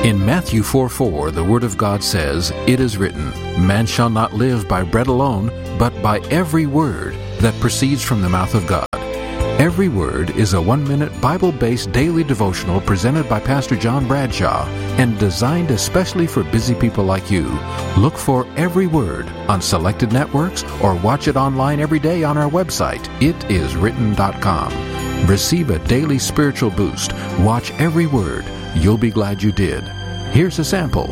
In Matthew 4:4, the Word of God says, "It is written, man shall not live by bread alone, but by every word that proceeds from the mouth of God." Every Word is a 1-minute Bible-based daily devotional presented by Pastor John Bradshaw and designed especially for busy people like you. Look for Every Word on selected networks or watch it online every day on our website, itiswritten.com. Receive a daily spiritual boost. Watch Every Word. You'll be glad you did. Here's a sample.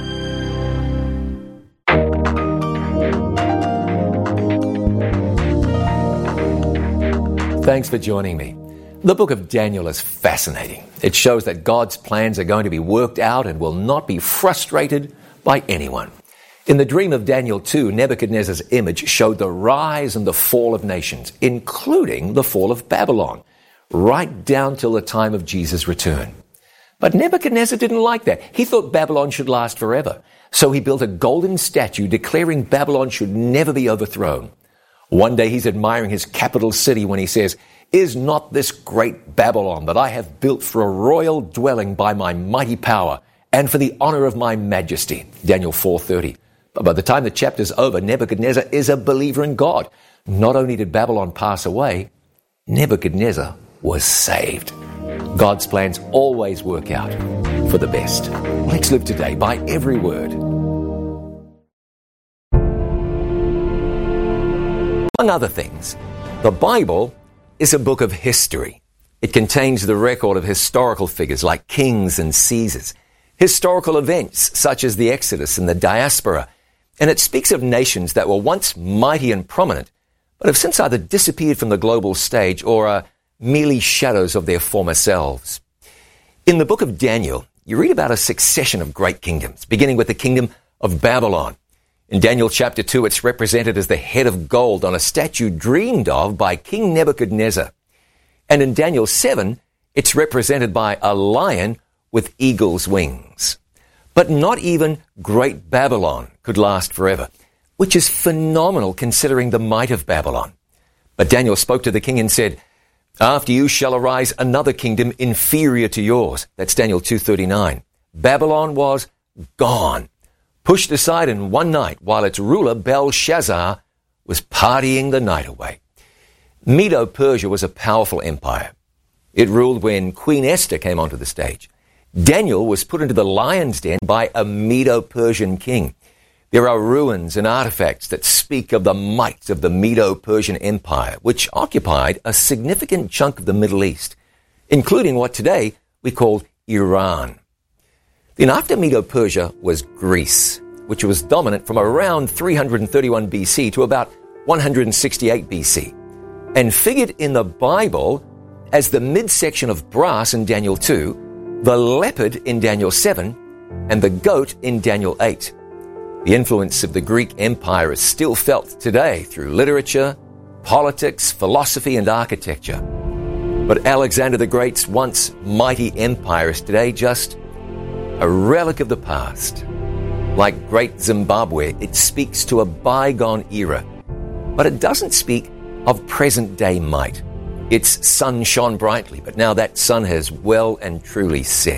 Thanks for joining me. The book of Daniel is fascinating. It shows that God's plans are going to be worked out and will not be frustrated by anyone. In the dream of Daniel 2, Nebuchadnezzar's image showed the rise and the fall of nations, including the fall of Babylon, right down till the time of Jesus' return. But Nebuchadnezzar didn't like that. He thought Babylon should last forever. So he built a golden statue declaring Babylon should never be overthrown. One day he's admiring his capital city when he says, "Is not this great Babylon that I have built for a royal dwelling by my mighty power and for the honor of my majesty?" Daniel 4:30. But by the time the chapter's over, Nebuchadnezzar is a believer in God. Not only did Babylon pass away, Nebuchadnezzar was saved. God's plans always work out for the best. Let's live today by every word. Among other things, the Bible is a book of history. It contains the record of historical figures like kings and Caesars, historical events such as the Exodus and the diaspora, and it speaks of nations that were once mighty and prominent, but have since either disappeared from the global stage or are merely shadows of their former selves. In the book of Daniel, you read about a succession of great kingdoms, beginning with the kingdom of Babylon. In Daniel chapter 2, it's represented as the head of gold on a statue dreamed of by King Nebuchadnezzar. And in Daniel 7, it's represented by a lion with eagle's wings. But not even great Babylon could last forever, which is phenomenal considering the might of Babylon. But Daniel spoke to the king and said, "After you shall arise another kingdom inferior to yours." That's Daniel 2:39. Babylon was gone, pushed aside in one night while its ruler Belshazzar was partying the night away. Medo-Persia was a powerful empire. It ruled when Queen Esther came onto the stage. Daniel was put into the lion's den by a Medo-Persian king. There are ruins and artifacts that speak of the might of the Medo-Persian Empire, which occupied a significant chunk of the Middle East, including what today we call Iran. Then after Medo-Persia was Greece, which was dominant from around 331 BC to about 168 BC, and figured in the Bible as the midsection of brass in Daniel 2, the leopard in Daniel 7, and the goat in Daniel 8. The influence of the Greek Empire is still felt today through literature, politics, philosophy, and architecture. But Alexander the Great's once mighty empire is today just a relic of the past. Like Great Zimbabwe, it speaks to a bygone era, but it doesn't speak of present-day might. Its sun shone brightly, but now that sun has well and truly set.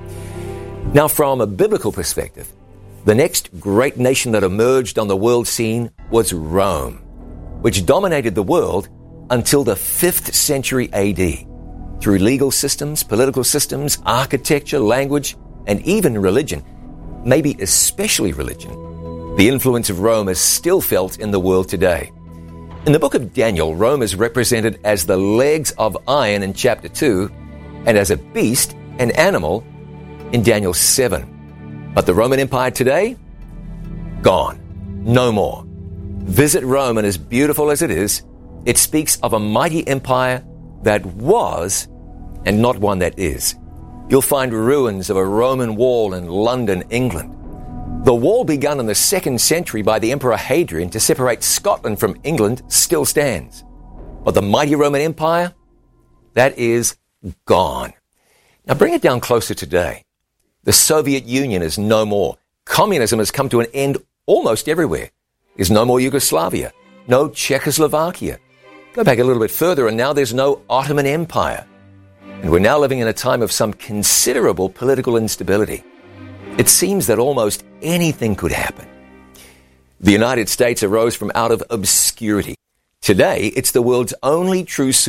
Now, from a biblical perspective, the next great nation that emerged on the world scene was Rome, which dominated the world until the 5th century AD. Through legal systems, political systems, architecture, language, and even religion, maybe especially religion, the influence of Rome is still felt in the world today. In the book of Daniel, Rome is represented as the legs of iron in chapter 2 and as a beast, an animal, in Daniel 7. But the Roman Empire today? Gone. No more. Visit Rome, and as beautiful as it is, it speaks of a mighty empire that was and not one that is. You'll find ruins of a Roman wall in London, England. The wall begun in the 2nd century by the Emperor Hadrian to separate Scotland from England still stands. But the mighty Roman Empire, that is gone. Now bring it down closer today. The Soviet Union is no more. Communism has come to an end almost everywhere. There's no more Yugoslavia, no Czechoslovakia. Go back a little bit further and now there's no Ottoman Empire. And we're now living in a time of some considerable political instability. it seems that almost anything could happen. The United States arose from out of obscurity. Today, it's the world's only true